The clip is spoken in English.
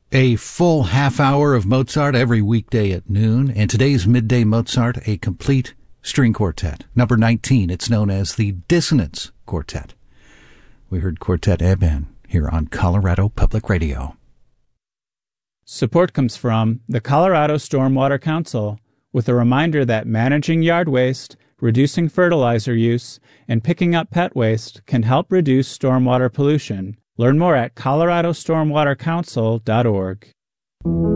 A full half hour of Mozart every weekday at noon, and today's Midday Mozart, a complete string quartet. Number 19, it's known as the Dissonance Quartet. We heard Quartet Eben here on Colorado Public Radio. Support comes from the Colorado Stormwater Council, with a reminder that managing yard waste, reducing fertilizer use, and picking up pet waste can help reduce stormwater pollution. Learn more at coloradostormwatercouncil.org.